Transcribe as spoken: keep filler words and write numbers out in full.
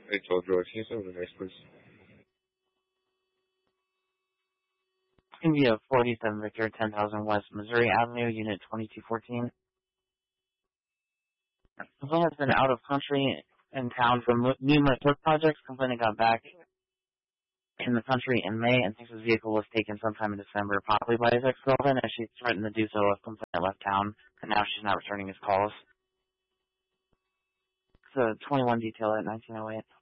Hey, twelve George, can you send me the next, please? It's going to be a forty-seven Victor, ten thousand West Missouri Avenue, Unit twenty-two fourteen. The woman has been out of country in town for numerous work projects. Complainant got back in the country in May and thinks his vehicle was taken sometime in December, possibly by his ex-girlfriend, as she threatened to do so if complainant left town, and now she's not returning his calls. It's a twenty-one detail at nineteen oh eight.